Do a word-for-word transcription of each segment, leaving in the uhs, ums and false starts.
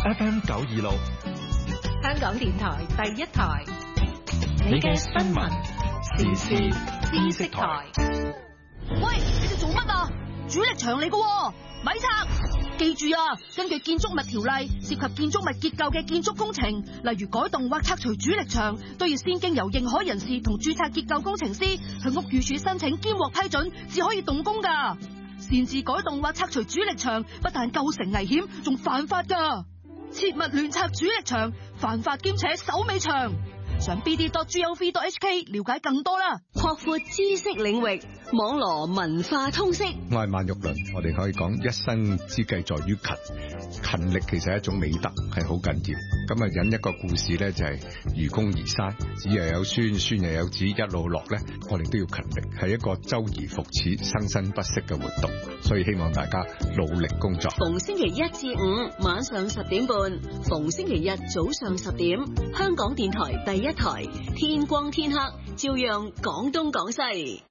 F M 九二六， 香港電台第一台， 你嘅新聞時事知識台。 喂，你哋做乜啊？主力牆嚟㗎，咪拆！記住啊，根據建築物條例，涉及建築物結構嘅建築工程，例如改動或拆除主力牆，都要先經由認可人士同註冊結構工程師向屋宇署申請兼獲批准，至可以動工㗎。擅自改動或拆除主力牆，不但構成危險，仲犯法㗎。切勿亂拆主力牆，犯法兼且手尾長。上 b d dot gov dot h k 了解更多啦。 擴闊知識領域，網羅文化通識。 我係萬玉麟，我哋可以講一生之計在於勤，勤力其實係一種美德，係好緊要。咁啊，引一個故事咧，就係愚公移山，子又有孫，孫又有子，一路落咧，我哋都要勤力，係一個周而復始、生生不息嘅活動。所以希望大家努力工作。 逢星期一至五晚上十點半，逢星期日早上十點，香港電台第一台，天光天黑，照樣講東講西。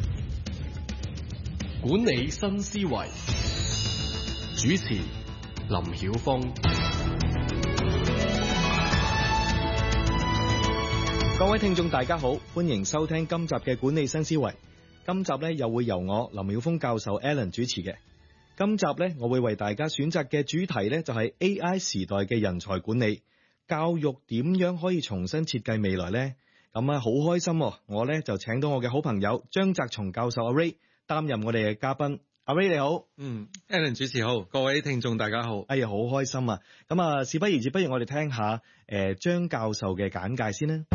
管理新思維，主持林曉峰。 各位聽眾大家好，歡迎收聽今集嘅管理新思維。今集咧又會由我林曉峰教授 Alan 主持嘅。今集咧我會為大家選擇嘅主題咧就係 A I 時代嘅人才管理，教育點樣可以重新設計未來呢？咁啊好開心，我咧就請到我嘅好朋友張澤松教授阿 Ray 擔任我哋嘅嘉賓。阿 Ray 你好。 嗯 Alan 主持好，各位聽眾大家好。 哎呀好開心啊！咁啊事不宜遲，不如我哋聽下誒張教授嘅簡介先啦。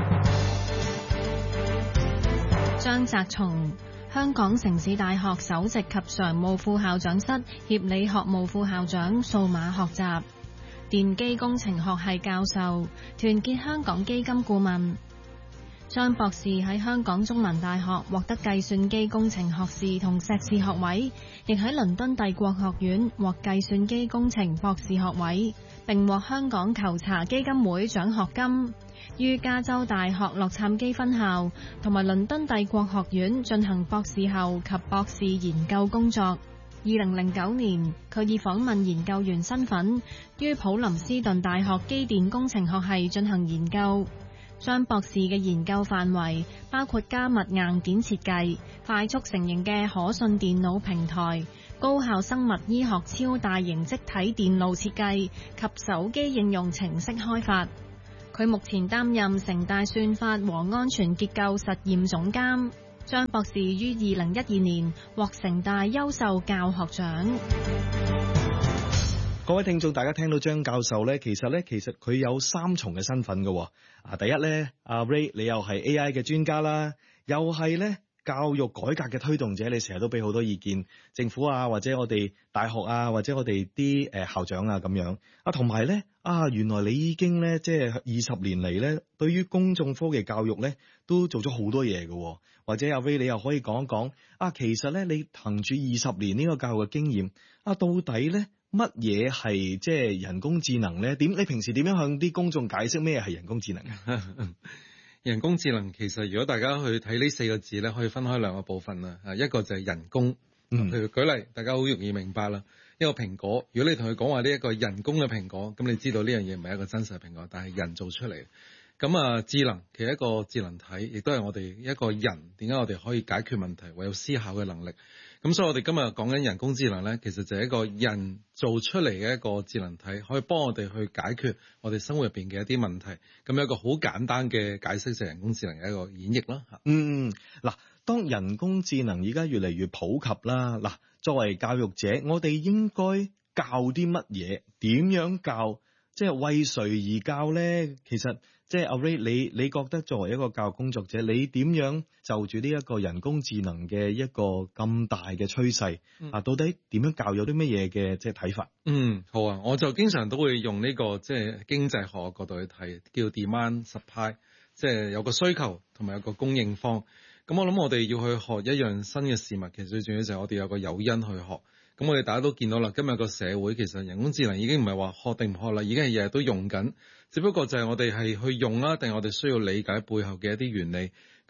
張澤松，香港城市大學首席及常務副校長室協理學務副校長，數碼學習，電機工程學系教授，團結香港基金顧問。張博士喺香港中文大學獲得計算機工程學士同碩士學位，亦喺倫敦帝國學院獲計算機工程博士學位，並獲香港求查基金會獎學金。於加州大學洛杉磯分校同埋倫敦帝國學院進行博士後及博士研究工作。二零零九年，佢以訪問研究員身份於普林斯頓大學機電工程學系進行研究。張博士嘅研究範圍包括加密硬件設計、快速成型嘅可信電腦平台、高效生物醫學超大型積體電路設計及手機應用程式開發。佢目前擔任城大算法和安全結構實驗總監。張博士於二零一二年獲城大優秀教學獎。 各位聽眾，大家聽到張教授咧，其實咧，其實佢有三重嘅身份嘅。啊，第一咧，阿 Ray 你又係 A I 嘅專家啦，又係咧教育改革嘅推動者，你成日都俾好多意見，政府啊，或者我哋大學啊，或者我哋啲誒校長啊咁樣。啊，同埋咧，啊，原來你已經咧，即係二十年嚟咧，對於公眾科技教育咧，都做咗好多嘢嘅。或者阿 Ray 你又可以講一講，啊，其實咧，你憑住二十年呢個教育嘅經驗，啊，到底咧？乜嘢係即係人工智能咧？點你平時點樣向啲公眾解釋咩係人工智能？ 人工智能其實如果大家去睇呢四個字咧，可以分開兩個部分啦。啊，一個就係人工，嗯、譬如舉例，大家好容易明白啦。一個蘋果，如果你同佢講話呢一個人工嘅蘋果，咁你知道呢樣嘢唔係一個真實嘅蘋果，但係人做出嚟。咁啊，智能其實一個智能體，亦都係我哋一個人點解我哋可以解決問題，唯有思考嘅能力。咁所以我哋今日講緊人工智能咧，其實就係一個人做出嚟嘅一個智能體，可以幫我哋去解決我哋生活入邊嘅一啲問題。咁有一個好簡單嘅解釋就係人工智能嘅一個演繹啦。 嗯嗯，嗱，當人工智能而家越嚟越普及啦，嗱，作為教育者，我哋應該教啲乜嘢？點樣教？即係為誰而教咧？其實即係阿 Ray，你你覺得作為一個教育工作者，你點樣就住呢一個人工智能嘅一個咁大嘅趨勢啊？到底點樣教有啲乜嘢嘅即係睇法？ 嗯，好啊，我就經常都會用呢個即係經濟學嘅角度去睇，叫 demand supply， 即係有個需求同埋有個供應方。咁我諗我哋要去學一樣新嘅事物，其實最重要就係我哋有個誘因去學。咁我哋大家都見到啦，今日個社會其實人工智能已經唔係話學定唔學啦，已經係日日都用緊。只不過就係我哋係去用啦，定係我哋需要理解背後嘅一啲原理。咁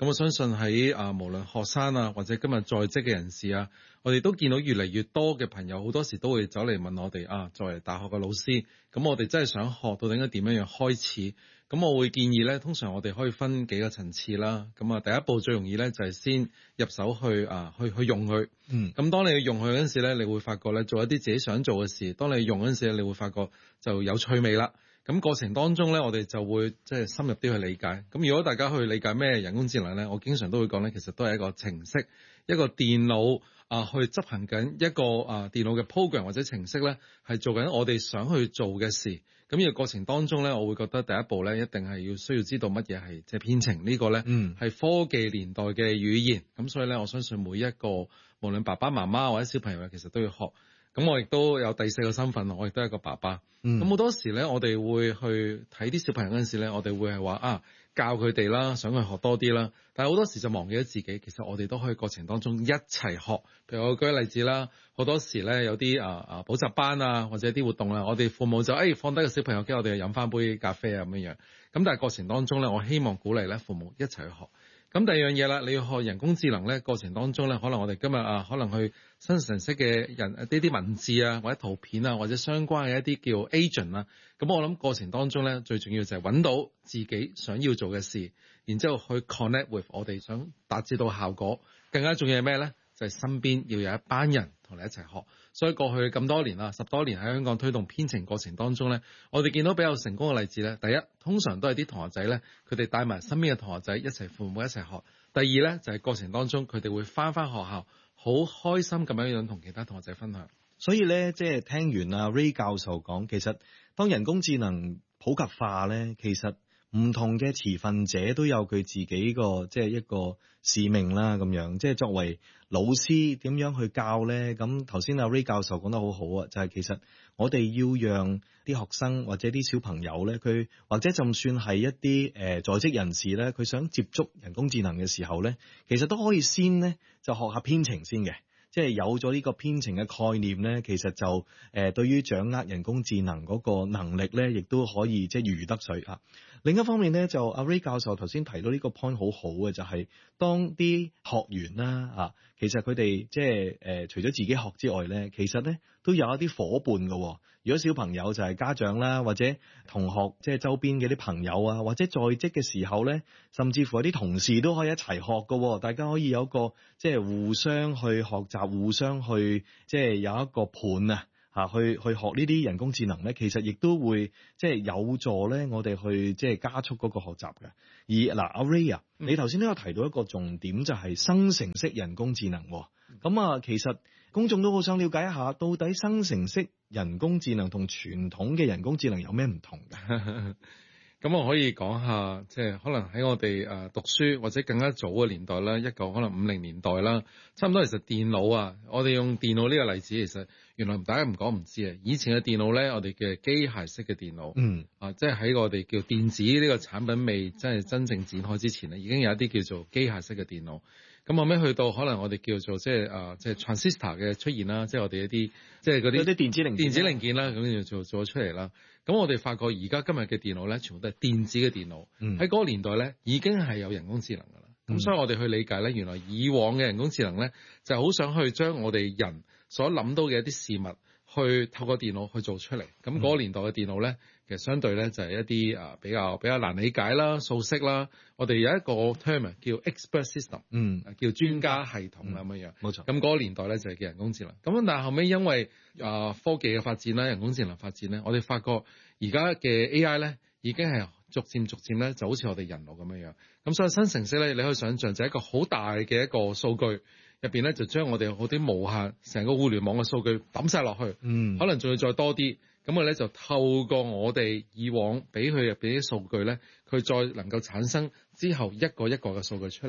咁我相信喺啊無論學生啊或者今日在職嘅人士啊，我哋都見到越嚟越多嘅朋友，好多時都會走嚟問我哋啊，作為大學嘅老師，咁我哋真係想學到底應該點樣樣開始。咁我會建議咧，通常我哋可以分幾個層次啦。咁啊，第一步最容易咧就係先入手去啊，去去用佢。嗯。咁當你用佢嗰陣時咧，你會發覺咧做一啲自己想做嘅事。當你用嗰陣時咧，你會發覺就有趣味啦。咁過程當中咧，我哋就會即係深入啲去理解。咁如果大家去理解咩人工智能咧，我經常都會講咧，其實都係一個程式，一個電腦啊去執行緊一個啊電腦嘅 program 或者程式咧，係做緊我哋想去做嘅事。咁呢個過程當中咧，我會覺得第一步咧，一定係要需要知道乜嘢係即係編程呢個咧，係、嗯、科技年代嘅語言。咁所以咧，我相信每一個無論爸爸媽媽或者小朋友，其實都要學。咁我亦都有第四個身份，我亦都係一個爸爸。咁好、嗯、多時咧，我哋會去睇啲小朋友嗰陣時咧，我哋會係話啊，教佢哋啦，想佢學多啲啦。但係好多時就忘記咗自己，其實我哋都可以過程當中一齊學。譬如我舉個例子啦，好多時咧有啲啊啊補習班啊，或者啲活動啊，我哋父母就誒、哎、放低個小朋友，跟我哋飲翻杯咖啡啊咁樣樣。咁但係過程當中咧，我希望鼓勵咧父母一齊去學。咁第二樣嘢啦，你要學人工智能咧，過程當中咧，可能我哋今日啊，可能去生成式嘅人呢啲文字啊，或者圖片啊，或者相關嘅一啲叫 agent 啊，咁我諗過程當中咧，最重要就係揾到自己想要做嘅事，然之後去 connect with 我哋想達至到效果。更加重要係咩咧？就係身邊要有一班人同你一齊學。所以過去咁多年啦，十多年喺香港推動編程過程當中咧，我哋見到比較成功嘅例子咧，第一通常都係啲同學仔咧，佢哋帶埋身邊嘅同學仔一齊，父母一齊學。第二咧就係過程當中佢哋會返返學校，好開心咁樣樣同其他同學仔分享。 所以咧，即係聽完阿 Ray 教授講，其實當人工智能普及化咧，其實唔同嘅持份者都有佢自己個即係一個使命啦，咁樣即係作為老師點樣去教咧？咁頭先阿 Ray 教授講得好好啊，就係其實我哋要讓啲學生或者啲小朋友咧，佢或者就算係一啲誒在職人士咧，佢想接觸人工智能嘅時候咧，其實都可以先咧就學下編程先嘅。即係有咗呢個編程嘅概念咧，其實就誒、呃、對於掌握人工智能嗰個能力咧，亦都可以即係如魚得水啊。另一方面咧，就阿 Ray 教授頭先提到呢個 point 好好嘅，就係、是、當啲學員啦啊，其實佢哋即係誒除咗自己學之外咧，其實咧都有一啲伙伴嘅、哦。如果小朋友就係家長啦，或者同學即係周邊嘅啲朋友啊，或者在職嘅時候咧，甚至乎有啲同事都可以一齊學嘅、哦。大家可以有一個即係互相去學習，互相去即係有一個伴啊。嚇，去去學呢啲人工智能咧，其實亦都會即係有助咧，我哋去即係加速嗰個學習嘅。而嗱，阿 Ray 啊，你頭先都有提到一個重點，就係生成式人工智能。咁啊，其實公眾都好想了解一下，到底生成式人工智能同傳統嘅人工智能有咩唔同嘅？ 咁我可以講下，即係可能喺我哋誒讀書或者更加早嘅年代啦，一個可能五零年代啦，差唔多其實電腦啊，我哋用電腦呢個例子，其實原來大家唔講唔知啊。以前嘅電腦咧，我哋嘅機械式嘅電腦，嗯啊，即係喺我哋叫電子呢個產品未真係真正展開之前咧，已經有一啲叫做機械式嘅電腦。咁後尾去到可能我哋叫做即係啊，即係 transistor 嘅出現啦，即係我哋一啲即係嗰啲啲電子零件、 電子零件啦，咁就做做咗出嚟啦。咁我哋發覺而家今日嘅電腦咧，全部都係電子嘅電腦。喺嗰、嗯、個年代咧，已經係有人工智能㗎啦。咁、嗯、所以我哋去理解咧，原來以往嘅人工智能咧，就好想去將我哋人所諗到嘅一啲事物，去透過電腦去做出嚟。咁嗰個年代嘅電腦咧，其實相對咧就係一啲啊比較比較難理解啦、數式啦。我哋有一個 term 叫 expert system，嗯，叫專家系統啦咁樣樣。冇錯。咁嗰個年代咧就係叫人工智能。咁但係後尾因為啊科技嘅發展啦、人工智能發展咧，我哋發覺而家嘅 A I 咧已經係逐漸逐漸咧就好似我哋人腦咁樣樣。咁所以生成式咧，你可以想像就係一個好大嘅一個數據。入邊咧就將我哋好啲無限成個互聯網嘅數據抌晒落去，嗯，可能仲要再多啲，咁我咧就透過我哋以往俾佢入邊啲數據咧，佢再能夠產生之後一個一個嘅數據出嚟，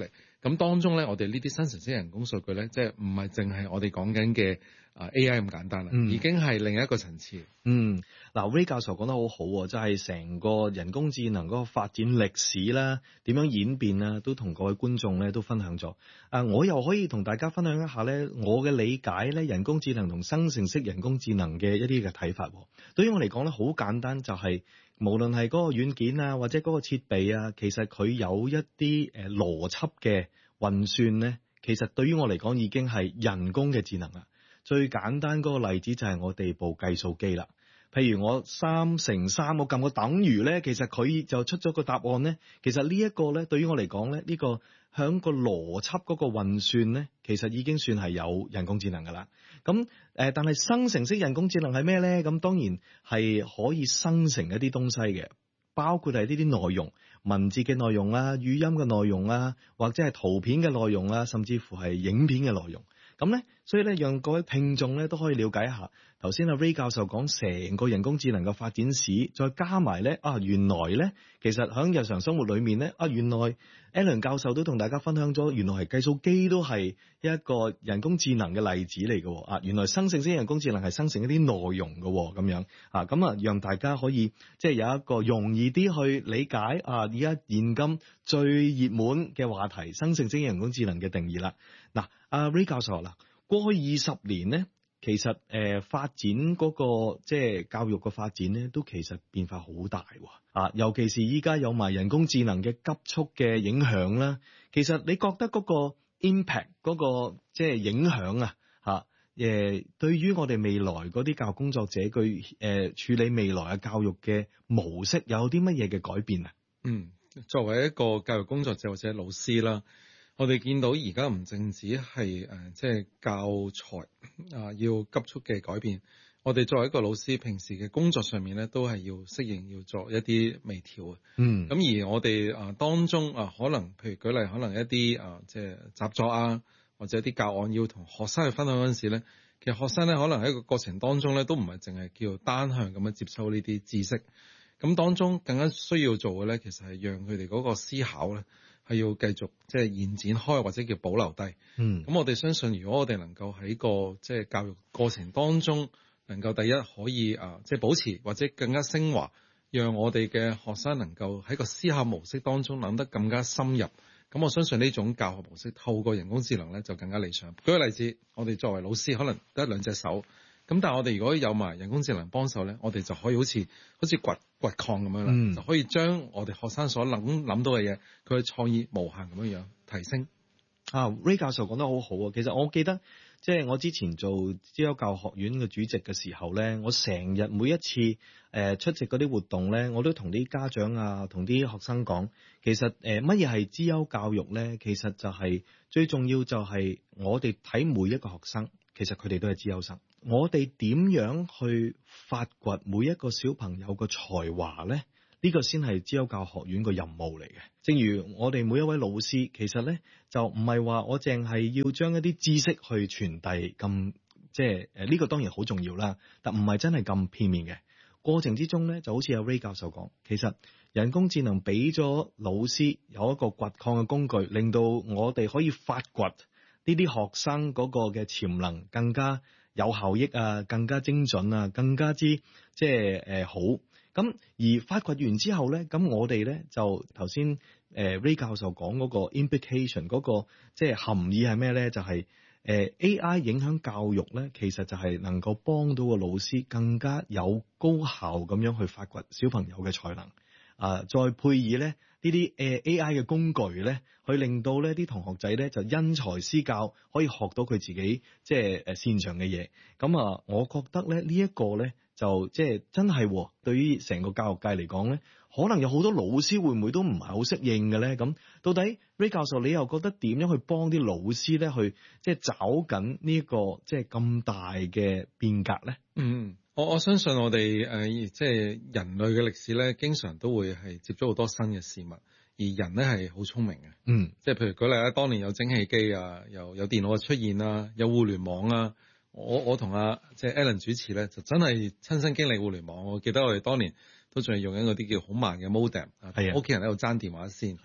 咁當中咧，我哋呢啲生成式人工數據咧，即係唔係淨係我哋講緊嘅啊 A I 咁簡單啦， 嗯、 已經係另一個層次。 嗯，嗱 Ray 教授講得好好喎，就係成個人工智能嗰個發展歷史啦，點樣演變啦，都同各位觀眾咧都分享咗。啊，我又可以同大家分享一下咧，我嘅理解咧，人工智能同生成式人工智能嘅一啲嘅睇法。對於我嚟講咧，好簡單，就係、是、無論係嗰個軟件啊，或者嗰個設備啊，其實佢有一啲誒邏輯嘅運算咧，其實對於我嚟講已經係人工嘅智能啦。最簡單嗰個例子就係我哋部計數機啦。譬如我三乘三，我撳個等於咧，其實佢就出咗個答案咧。其實呢一個咧，對於我嚟講咧，呢、這個響個邏輯嗰個運算咧，其實已經算係有人工智能噶啦。咁誒、呃，但係生成式人工智能係咩咧？咁當然係可以生成一啲東西嘅，包括係呢啲內容、文字嘅內容啊、語音嘅內容啊，或者係圖片嘅內容啊，甚至乎係影片嘅內容。咁咧，所以咧，讓各位聽眾咧都可以了解一下頭先阿 Ray 教授講成個人工智能嘅發展史，再加埋咧啊，原來咧其實喺日常生活裏面咧啊，原來 Alan 教授都同大家分享咗，原來係計數機都係一個人工智能嘅例子嚟嘅啊！原來生成式人工智能係生成一啲內容嘅咁樣啊，咁啊，讓大家可以即係有一個容易啲去理解啊，而家現今最熱門嘅話題，生成式人工智能嘅定義啦。嗱，阿 Ray 教授啦，過去二十年咧，其實誒、呃、發展嗰、那個即係教育嘅發展咧，都其實變化好大喎啊！尤其是依家有埋人工智能嘅急速嘅影響啦，其實你覺得嗰個 impact 嗰個即係影響啊嚇誒，對於我哋未來嗰啲教育工作者，佢誒、呃、處理未來嘅教育嘅模式有啲乜嘢嘅改變啊？ 嗯，作為一個教育工作者或者老師啦。我哋見到而家唔淨止係誒，即係教材啊，要急速嘅改變。我哋作為一個老師，平時嘅工作上面咧，都係要適應，要作一啲微調嘅。嗯。咁而我哋啊當中啊，可能譬如舉例，可能一啲啊，即係習作啊，或者一啲教案要同學生去分享嗰陣時咧，其實學生咧可能喺個過程當中咧，都唔係淨係叫單向咁樣接收呢啲知識。咁當中更加需要做嘅咧，其實係讓佢哋嗰個思考咧。係要繼續即係延展開或者叫保留低。嗯，咁我哋相信，如果我哋能夠喺個即係教育過程當中，能夠第一可以啊，即係保持或者更加升華，讓我哋嘅學生能夠喺個思考模式當中諗得更加深入。咁我相信呢種教學模式透過人工智能咧就更加理想。舉個例子，我哋作為老師可能得兩隻手。咁但係我哋如果有埋人工智能幫手咧，我哋就可以好似好似掘掘礦咁樣啦，嗯、就可以將我哋學生所諗諗到嘅嘢，佢嘅創意無限咁樣樣提升。 啊 Ray 教授講得好好啊！其實我記得即係、就是、我之前做資優教學院嘅主席嘅時候咧，我成日每一次誒、呃、出席嗰啲活動咧，我都同啲家長啊，同啲學生講，其實誒乜嘢係資優教育咧？其實就係、是、最重要就係我哋睇每一個學生，其實佢哋都係資優生。我哋點樣去發掘每一個小朋友嘅才華呢？呢個先係資優教學院個任務嚟嘅。正如我哋每一位老師，其實呢就唔係話我淨係要將一啲知識去傳遞咁，即係誒呢個當然好重要啦，但唔係真係咁片面嘅。過程之中呢，就好似阿 Ray 教授講，其實人工智能俾咗老師有一個掘礦嘅工具，令到我哋可以發掘呢啲學生嗰個嘅潛能更加有效益啊，更加精準啊，更加之即係誒好。咁而發掘完之後咧，咁我哋咧就頭先誒 Ray 教授講嗰個 implication 嗰個即係含義係咩咧？就係、是、誒、呃、A I 影響教育咧，其實就係能夠幫到個老師更加有高效咁樣去發掘小朋友嘅才能啊、呃，再配以咧呢啲誒 A I 嘅工具咧，去令到呢啲同學仔咧就因材施教，可以學到佢自己即係誒擅長嘅嘢。咁啊，我覺得咧呢一個咧就即係真係對於成個教育界嚟講咧，可能有好多老師會唔會都唔係好適應嘅咧？咁到底 Ray 教授你又覺得點樣去幫啲老師咧去即係找緊呢一個即係咁大嘅變革咧？ 嗯。我我相信我哋誒、呃、即係人類嘅歷史咧，經常都會係接觸好多新嘅事物，而人咧係好聰明嘅。嗯，即係譬如舉例咧，當年有蒸汽機啊，又有電腦嘅出現啊，有互聯網啊。我我同阿即係 Alan 主持咧，就真係親身經歷互聯網。我記得我哋當年都仲係用緊嗰啲叫好慢嘅 modem 啊，屋企人喺度爭電話先。係，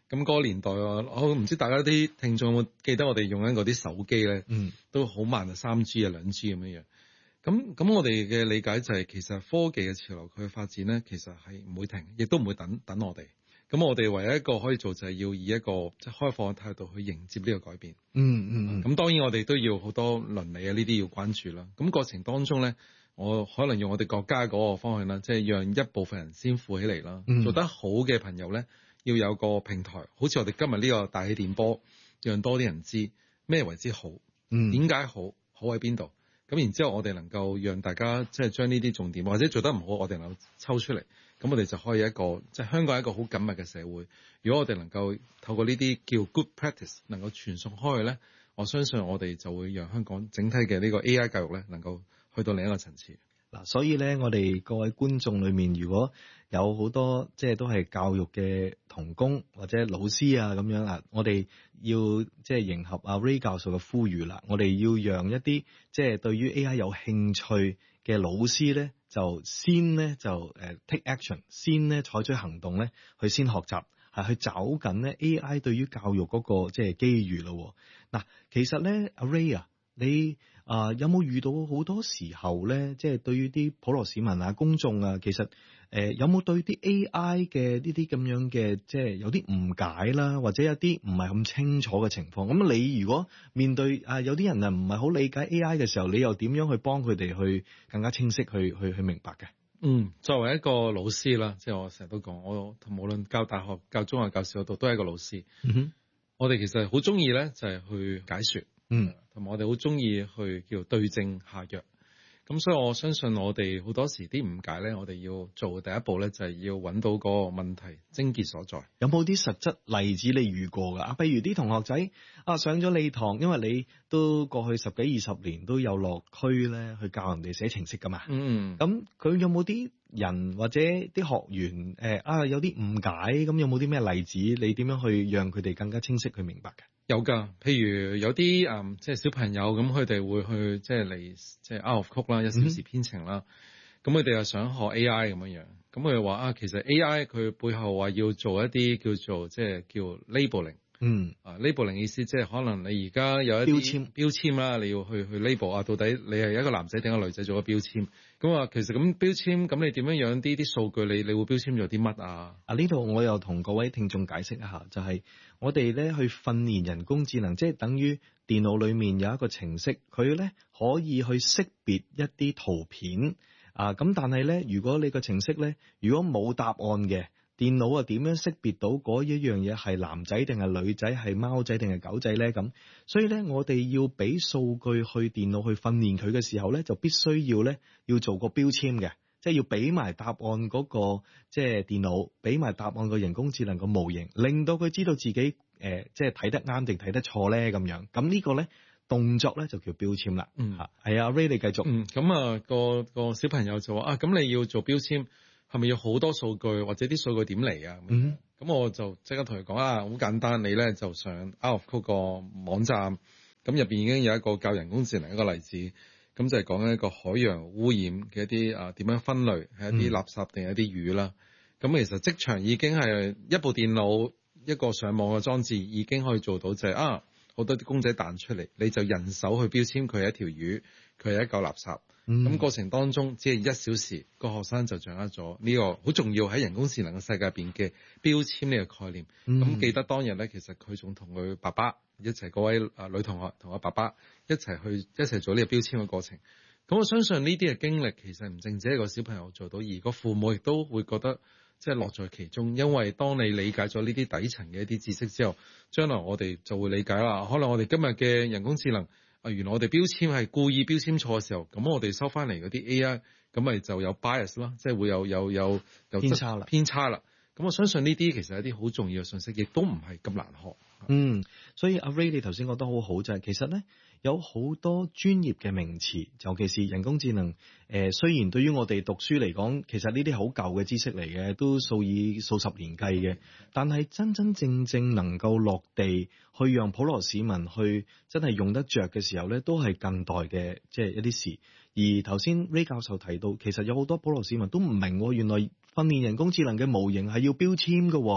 咁嗰個年代啊，我唔知大家啲聽眾有冇記得我哋用緊嗰啲手機咧， 嗯， 都好慢啊，三 G 啊，兩 G 咁樣樣。咁咁我哋嘅理解就係、是、其實科技嘅潮流佢嘅發展咧，其實係唔會停，亦都唔會等等我哋。咁我哋唯一一個可以做就係要以一個即係開放嘅態度去迎接呢個改變。 嗯嗯咁、嗯、當然我哋都要好多倫理啊呢啲要關注啦。咁過程當中咧，我可能用我哋國家嗰個方向啦，即係讓一部分人先富起嚟啦。 嗯、 做得好嘅朋友咧，要有個平台，好似我哋今日呢個大氣電波，讓多啲人知咩為之好，點解、嗯、好，好喺邊度。咁然之後，我哋能夠讓大家即係將呢啲重點，或者做得唔好，我哋能夠抽出嚟，咁我哋就可以一個即係香港係一個好緊密嘅社會。如果我哋能夠透過呢啲叫 good practice 能夠傳送開去咧，我相信我哋就會讓香港整體嘅呢個 A I 教育咧能夠去到另一個層次。 嗱，所以咧，我哋各位觀眾裏面，如果有好多即係都係教育嘅同工或者老師啊咁樣啊，我哋要即係迎合阿 Ray 教授嘅呼籲啦。我哋要讓一啲即係對於 A I 有興趣嘅老師咧，就先咧就誒 take action，先咧採取行動咧，去先學習，係去找緊咧 A I 對於教育嗰個即係機遇咯。嗱，其實咧，阿 Ray 啊，你啊、呃，有冇遇到好多時候咧，即係對於啲普羅市民啊、公眾啊，其實誒、呃、有冇對啲 A I 嘅呢啲咁樣嘅，即係有啲誤解啦，或者有啲唔係咁清楚嘅情況？咁你如果面對啊有啲人啊唔係好理解 A I 嘅時候，你又點樣去幫佢哋去更加清晰去去去明白嘅？ 嗯，作為一個老師啦，即係我成日都講，我無論教大學、教中學、教小學度都係一個老師。 嗯哼， 我哋其實好中意咧，就係去解說。 嗯， 同埋我哋好中意去叫對症下藥，咁所以我相信我哋好多時啲誤解咧，我哋要做第一步咧，就係要揾到個問題症結所在。 有冇啲實質例子你遇過㗎？啊，譬如啲同學仔啊上咗你堂，因為你都過去十幾二十年都有落區咧去教人哋寫程式㗎嘛。 嗯， 咁佢有冇啲人或者啲學員誒啊有啲誤解？咁有冇啲咩例子？你點樣去讓佢哋更加清晰去明白嘅？ 有㗎，譬如有啲誒、嗯，即係小朋友咁，佢哋會去即係嚟即係 out of code 啦，一小時編程啦。咁佢哋又想學 A I 咁樣樣，咁佢哋話啊，其實 A I 佢背後話要做一啲叫做即係叫 labeling。 嗯， 啊 labeling 意思即係可能你而家有一啲標籤標籤啦，你要去去 label 啊，到底你係一個男仔定一個女仔做個標籤？咁啊，其實咁標籤，咁你點樣樣啲啲數據，你你會標籤咗啲乜啊？ 啊呢度我又同各位聽眾解釋一下，就係、是、我哋咧去訓練人工智能，即係等於電腦裡面有一個程式，佢咧可以去識別一啲圖片啊，咁但係咧，如果你個程式咧，如果冇答案嘅，電腦啊點樣識別到嗰一樣嘢係男仔定係女仔，係貓仔定係狗仔咧？咁所以咧，我哋要俾數據去電腦去訓練佢嘅時候咧，就必須要咧要做個標籤嘅，即係要俾埋答案嗰、那個即係電腦，俾埋答案個人工智能個模型，令到佢知道自己誒、呃、即係睇得啱定睇得錯咧咁樣。咁呢個咧動作咧就叫標籤啦。 嗯， 係啊 Ray 你繼續。 嗯，咁啊個個小朋友就話啊，咁你要做標籤。係咪要好多數據，或者啲數據點嚟啊？咁、mm hmm. 我就即刻同佢講啊，好簡單，你咧就上 Out of Code 個網站，咁入邊已經有一個教人工智能一個例子，咁就係講緊一個海洋污染嘅一啲啊點樣分類，係一啲垃圾定係一啲魚啦。咁、mm hmm. 其實即場已經係一部電腦一個上網嘅裝置已經可以做到、就係，就係啊好多啲公仔彈出嚟，你就人手去標籤佢係一條魚，佢係一嚿垃圾。咁、嗯、過程當中，只係一小時，個學生就掌握咗呢個好重要喺人工智能嘅世界入邊嘅標籤呢個概念。咁、嗯、記得當日咧，其實佢仲同佢爸爸一齊，嗰位啊女同學同我爸爸一齊去一齊做呢個標籤嘅過程。咁我相信呢啲嘅經歷其實唔淨止一個小朋友做到，而個父母亦都會覺得即係樂在其中。因為當你理解咗呢啲底層嘅一啲知識之後，將來我哋就會理解啦。可能我哋今日嘅人工智能。啊！原來我哋標籤係故意標籤錯嘅時候，咁我哋收翻嚟嗰啲 A I，咁咪就有 bias 啦，即係會有有有有偏差啦， 偏差啦。咁我相信呢啲其實係一啲好重要嘅信息，亦都唔係咁難學。 嗯，所以阿 Ray 你頭先講得好好就係，其實咧有好多專業嘅名詞，尤其是人工智能。誒、呃，雖然對於我哋讀書嚟講，其實呢啲好舊嘅知識嚟嘅，都數以數十年計嘅。但係真真正正能夠落地去讓普羅市民去真係用得着嘅時候咧，都係近代嘅即係一啲事。而頭先 Ray 教授提到，其實有好多普羅市民都唔明，原來訓練人工智能嘅模型係要標籤嘅。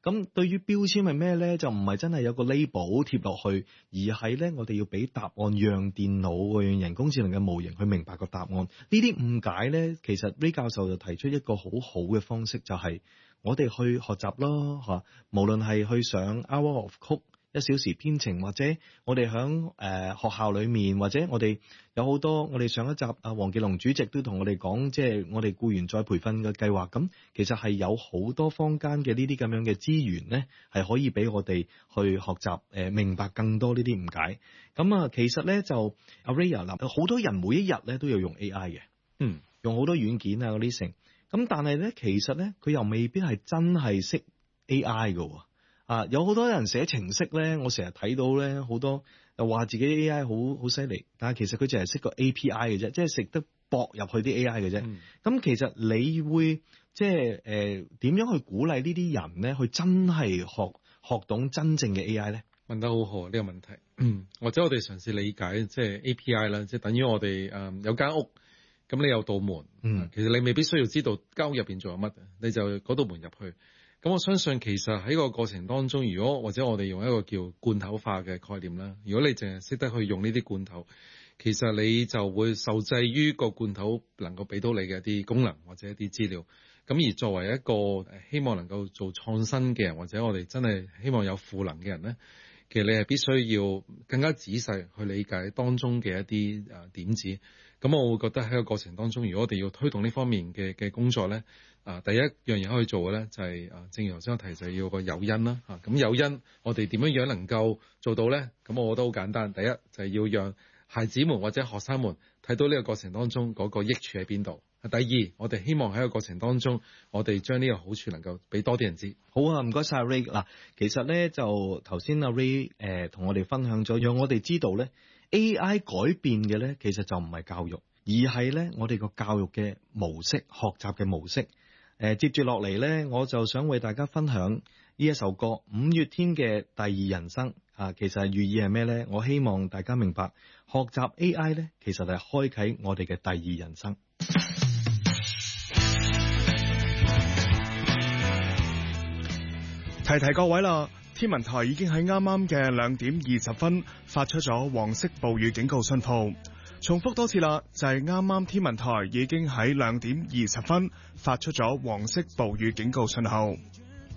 咁對於標籤係咩咧？就唔係真係有個 label 貼落去，而係咧我哋要俾答案，讓電腦、讓人工智能嘅模型去明白個答案。呢啲誤解咧，其實 Ray 教授就提出一個好好嘅方式，就係、是、我哋去學習咯嚇，無論係去上 Hour of Code 一小時編程，或者我哋響誒學校裏面，或者我哋有好多，我哋上一集啊黃傑龍主席都同我哋講，即係我哋僱員再培訓嘅計劃。咁其實係有好多坊間嘅呢啲咁樣嘅資源咧，係可以俾我哋去學習誒明白更多呢啲誤解。咁啊，其實咧就阿 Ray 啊，好多人每一日咧都有用 A I 嘅，嗯，用好多軟件啊嗰啲成。咁但係咧，其實咧佢又未必係真係識 A I 嘅。啊，有好多人寫程式咧，我成日睇到咧，好多又話自己 A I 好好犀利，但係其實佢淨係識個 A P I 嘅啫，即係識得駁入去啲 A I 嘅啫。咁、嗯、其實你會即係誒點樣去鼓勵呢啲人咧，去真係學學懂真正嘅 A I 咧？ 問得好好呢、呢個問題，嗯，或者我哋嘗試理解即係 A P I 啦，即係等於我哋誒、呃、有間屋，咁你有道門，嗯，其實你未必需要知道間屋入邊仲有乜，你就嗰道門入去。咁我相信其實喺個過程當中，如果或者我哋用一個叫罐頭化嘅概念啦，如果你淨係識得去用呢啲罐頭，其實你就會受制於個罐頭能夠俾到你嘅一啲功能或者一啲資料。咁而作為一個希望能夠做創新嘅人，或者我哋真係希望有賦能嘅人咧，其實你係必須要更加仔細去理解當中嘅一啲誒點子。咁我會覺得喺個過程當中，如果我哋要推動呢方面嘅嘅工作咧，啊，第一樣嘢可以做嘅咧就係、是、啊，正如頭先我提就係要個誘因啦，嚇、啊、咁誘因我哋點樣樣能夠做到咧？咁我覺得好簡單，第一就係、是、要讓孩子們或者學生們睇到呢個過程當中嗰個益處喺邊度。第二，我哋希望喺個過程當中，我哋將呢個好處能夠俾多啲人知。 好啊，唔該晒 Ray 嗱，其實咧就頭先阿 Ray 誒同我哋分享咗，讓我哋知道咧 A I 改變嘅咧，其實就唔係教育，而係咧我哋個教育嘅模式、學習嘅模式。誒、呃，接住落嚟咧，我就想為大家分享呢一首歌《五月天嘅第二人生》啊。其實寓意係咩咧？我希望大家明白，學習 A I 咧，其實係開啟我哋嘅第二人生。 提提各位啦，天文台已經喺啱啱嘅兩點二十分發出咗黃色暴雨警告信號。重複多次啦，就係啱啱天文台已經喺兩點二十分發出咗黃色暴雨警告信號。